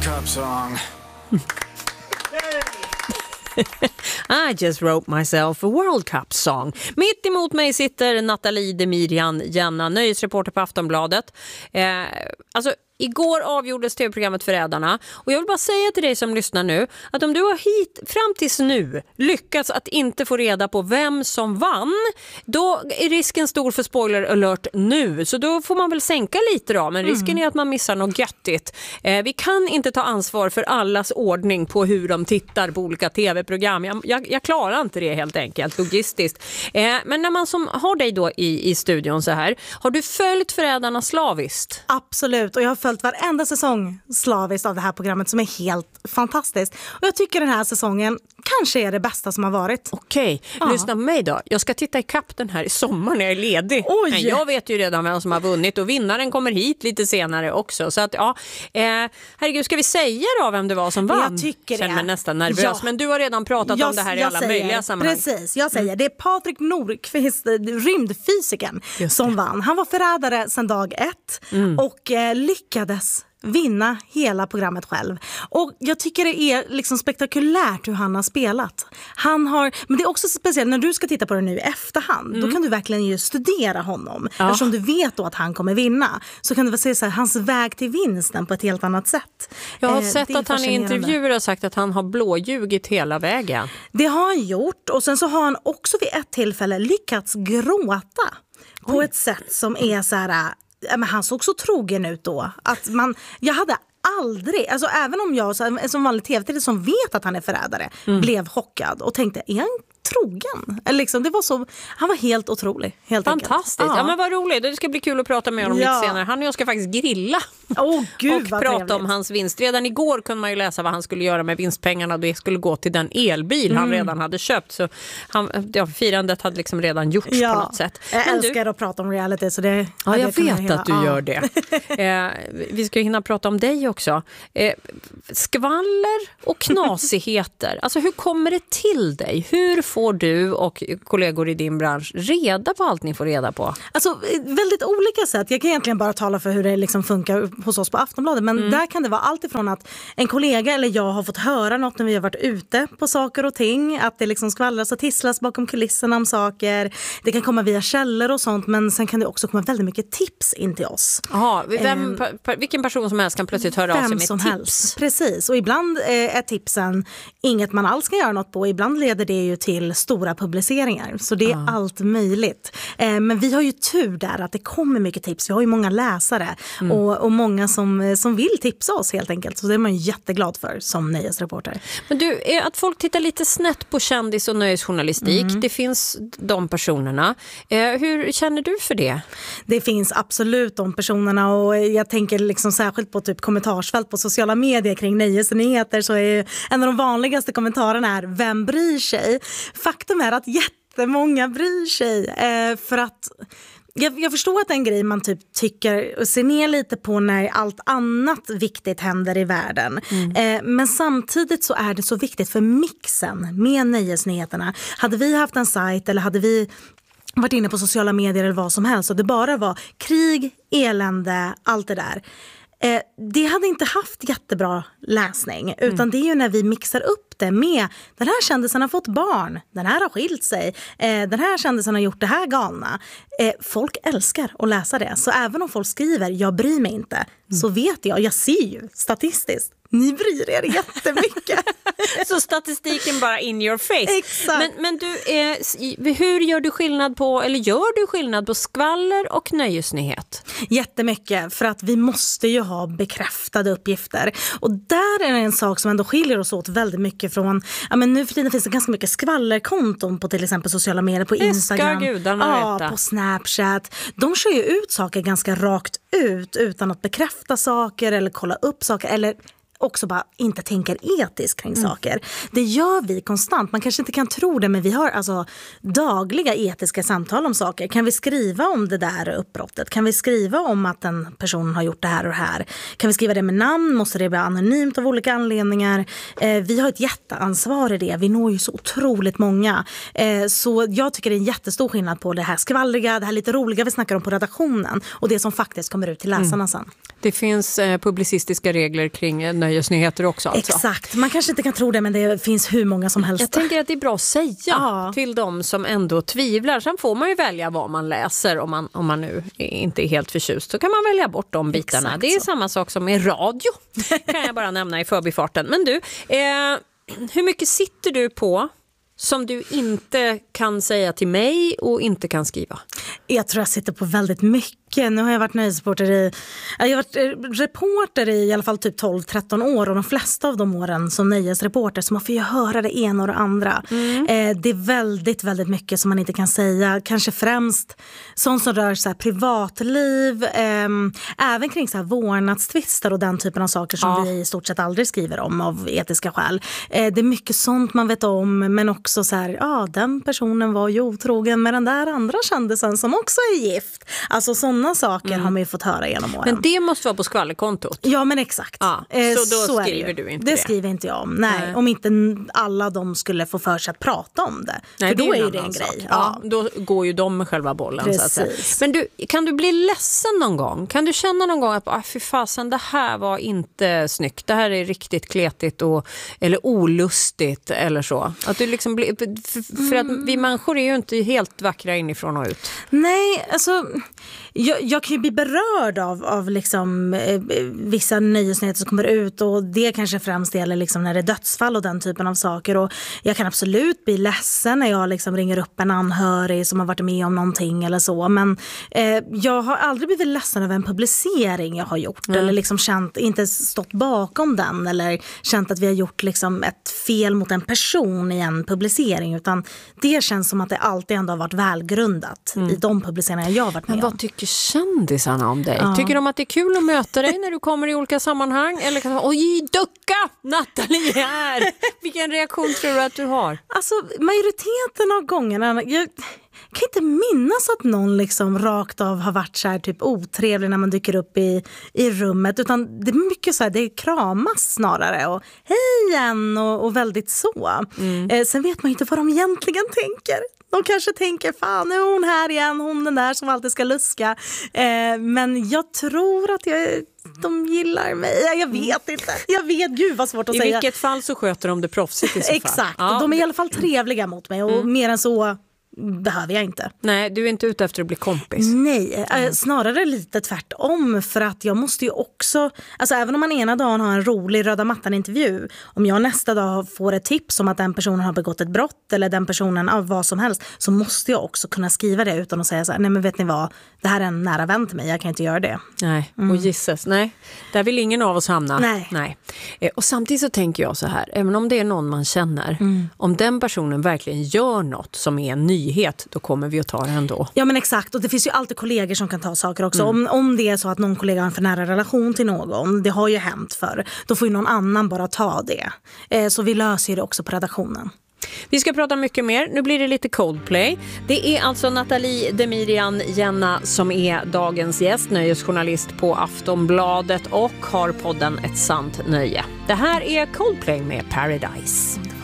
Cup song. I just wrote myself a World Cup song. Mitt emot mig sitter Nathalie Demirian Jenna, nöjesreporter på Aftonbladet. Alltså, igår avgjordes tv-programmet Förrädarna och jag vill bara säga till dig som lyssnar nu att om du har fram tills nu lyckats att inte få reda på vem som vann, då är risken stor för spoiler alert nu. Så då får man väl sänka lite då, men risken är att man missar något göttigt. Vi kan inte ta ansvar för allas ordning på hur de tittar på olika tv-program. Jag klarar inte det helt enkelt, logistiskt. Men när man som har dig då i studion så här, har du följt Förrädarna slaviskt? Absolut, och jag har följt varenda säsong slaviskt av det här programmet som är helt fantastiskt. Och jag tycker den här säsongen kanske är det bästa som har varit. Okej, lyssna på mig då. Jag ska titta i kapp den här i sommar när jag är ledig. Oj. Men jag vet ju redan vem som har vunnit och vinnaren kommer hit lite senare också. Så att herregud, ska vi säga då vem det var som vann? Jag tycker det. Känner mig nästan nervös. Ja. Men du har redan pratat om det här i alla möjliga sammanhang. Precis, jag säger det är Patrik Nordqvist, rymdfysiken, som vann. Han var förrädare sedan dag 1 och lyckades vinna hela programmet själv. Och jag tycker det är liksom spektakulärt hur han har spelat. Men det är också speciellt när du ska titta på det nu i efterhand. Då kan du verkligen ju studera honom. Eftersom du vet då att han kommer vinna. Så kan du väl se så här, hans väg till vinsten på ett helt annat sätt. Jag har sett att han i intervjuer har sagt att han har blåljugit hela vägen. Det har han gjort. Och sen så har han också vid ett tillfälle lyckats gråta på ett sätt som är så här... Men han såg så trogen ut då att jag hade aldrig, alltså även om jag som vanlig tv-tittare som vet att han är förrädare blev chockad och tänkte, är han trogen? Eller liksom, det var så, han var helt otrolig, helt fantastiskt, enkelt. Ja men vad roligt, det ska bli kul att prata med honom lite senare. Han och jag ska faktiskt grilla Gud, och prata om hans vinst. Redan igår kunde man ju läsa vad han skulle göra med vinstpengarna. Det skulle gå till den elbil han redan hade köpt. Så firandet hade liksom redan gjorts på något sätt. Jag älskar att prata om reality. Så det, jag vet att du gör det. Vi ska hinna prata om dig också. Skvaller och knasigheter. Alltså hur kommer det till dig? Hur får du och kollegor i din bransch reda på allt ni får reda på? Alltså väldigt olika sätt. Jag kan egentligen bara tala för hur det liksom funkar hos oss på Aftonbladet. Men där kan det vara allt ifrån att en kollega eller jag har fått höra något när vi har varit ute på saker och ting. Att det liksom skvallras och tisslas bakom kulisserna om saker. Det kan komma via källor och sånt. Men sen kan det också komma väldigt mycket tips in till oss. Jaha, vilken person som helst kan plötsligt höra av sig med tips. Helst. Precis, och ibland är tipsen inget man alls ska göra något på. Ibland leder det ju till stora publiceringar. Så det är allt möjligt. Men vi har ju tur där att det kommer mycket tips. Vi har ju många läsare och många som vill tipsa oss helt enkelt. Så det är man ju jätteglad för som nöjesreporter. Men du, att folk tittar lite snett på kändis- och nöjesjournalistik. Det finns de personerna. Hur känner du för det? Det finns absolut de personerna och jag tänker liksom särskilt på typ kommentarsfält på sociala medier kring nöjesnyheter, så är en av de vanligaste kommentarerna är: vem bryr sig? Faktum är att jättemånga bryr sig för att jag förstår att det är en grej man typ tycker och ser ner lite på när allt annat viktigt händer i världen. Men samtidigt så är det så viktigt för mixen med nöjesnyheterna. Hade vi haft en sajt eller hade vi varit inne på sociala medier eller vad som helst och det bara var krig, elände, allt det där. Det hade inte haft jättebra läsning, utan det är ju när vi mixar upp det med den här kändisen har fått barn, den här har skilt sig, den här kändisen har gjort det här galna. Folk älskar att läsa det, så även om folk skriver jag bryr mig inte, så vet jag ser ju statistiskt. Ni bryr er jättemycket. Så statistiken bara in your face. Exakt. Men du, hur gör du skillnad på, eller gör du skillnad på skvaller och nöjesnyhet? Jättemycket, för att vi måste ju ha bekräftade uppgifter. Och där är det en sak som ändå skiljer oss åt väldigt mycket från, men nu för tiden finns det ganska mycket skvallerkonton på till exempel sociala medier, på Instagram. På Snapchat. De kör ju ut saker ganska rakt ut utan att bekräfta saker eller kolla upp saker eller också bara inte tänker etiskt kring saker. Det gör vi konstant. Man kanske inte kan tro det, men vi har alltså dagliga etiska samtal om saker. Kan vi skriva om det där uppbrottet? Kan vi skriva om att en person har gjort det här och det här? Kan vi skriva det med namn? Måste det bli anonymt av olika anledningar? Vi har ett jätteansvar i det. Vi når ju så otroligt många. Så jag tycker det är en jättestor skillnad på det här skvallriga, det här lite roliga vi snackar om på redaktionen och det som faktiskt kommer ut till läsarna sen. Det finns publicistiska regler kring nöjesnyheter också. Alltså. Exakt, man kanske inte kan tro det, men det finns hur många som helst. Jag tänker att det är bra att säga till de som ändå tvivlar. Sen får man ju välja vad man läser om man nu inte är helt förtjust. Så kan man välja bort de bitarna. Exakt det är så. samma sak som med radio, kan jag bara nämna i förbifarten. Men du, hur mycket sitter du på som du inte kan säga till mig och inte kan skriva? Jag tror jag sitter på väldigt mycket. Nu har jag varit nöjesreporter jag har varit reporter i alla fall typ 12-13 år, och de flesta av de åren som nöjesreporter, så man får ju höra det ena och det andra. Det är väldigt, väldigt mycket som man inte kan säga. Kanske främst sånt som rör så här privatliv, även kring så här vårdnadstvister och den typen av saker som vi i stort sett aldrig skriver om av etiska skäl. Det är mycket sånt man vet om, men också så här, den personen var ju otrogen med den där andra kändisen som också är gift. Alltså sådana saker har man ju fått höra genom åren. Men det måste vara på skvallerkontot. Ja, men exakt. Ja, så då skriver du inte det? Det skriver inte jag om. Nej, om inte alla de skulle få för sig att prata om det. Nej, för då är ju det en grej. Ja, då går ju de med själva bollen. Precis. Så att säga. Men du, kan du bli ledsen någon gång? Kan du känna någon gång att fy fasen, det här var inte snyggt. Det här är riktigt kletigt eller olustigt eller så. Att du liksom blir, för att vi människor är ju inte helt vackra inifrån och ut. Nej, alltså jag kan ju bli berörd av liksom, vissa nöjesnyheter som kommer ut, och det kanske främst gäller liksom när det är dödsfall och den typen av saker, och jag kan absolut bli ledsen när jag liksom ringer upp en anhörig som har varit med om någonting eller så, men jag har aldrig blivit ledsen över en publicering jag har gjort eller liksom inte stått bakom den eller känt att vi har gjort liksom ett fel mot en person i en publicering, utan det känns som att det alltid ändå har varit välgrundat i de publiceringar jag har varit med om. Men vad tycker kändisarna om dig? Tycker de att det är kul att möta dig när du kommer i olika sammanhang? Eller kan de säga, oj, ducka! Nathalie är här! Vilken reaktion tror du att du har? Alltså, majoriteten av gångerna, jag kan inte minnas att någon liksom rakt av har varit så här typ otrevlig när man dyker upp i rummet, utan det är mycket så här, det kramas snarare och hej igen och väldigt så. Sen vet man inte vad de egentligen tänker. De kanske tänker, fan är hon här igen, hon den där som alltid ska luska. Men jag tror att de gillar mig. Jag vet inte. Jag vet, gud vad svårt att säga. I vilket fall så sköter de det proffsigt i så fall. Exakt, ja. De är i alla fall trevliga mot mig och mer än så behöver jag inte. Nej, du är inte ute efter att bli kompis. Nej, snarare lite tvärtom, för att jag måste ju också, alltså även om man ena dagen har en rolig röda mattan-intervju, om jag nästa dag får ett tips om att den personen har begått ett brott eller den personen av vad som helst, så måste jag också kunna skriva det utan att säga så här, nej men vet ni vad, det här är en nära vän till mig, jag kan inte göra det. Nej, och gissas, nej. Där vill ingen av oss hamna. Nej. Och samtidigt så tänker jag så här, även om det är någon man känner, om den personen verkligen gör något som är en nyhet, då kommer vi att ta det ändå. Ja men exakt, och det finns ju alltid kollegor som kan ta saker också. Om det är så att någon kollega har en för nära relation till någon, det har ju hänt förr, då får ju någon annan bara ta det. Så vi löser det också på redaktionen. Vi ska prata mycket mer. Nu blir det lite Coldplay. Det är alltså Nathalie Demirian Jenna som är dagens gäst, nöjesjournalist på Aftonbladet och har podden Ett sant nöje. Det här är Coldplay med Paradise.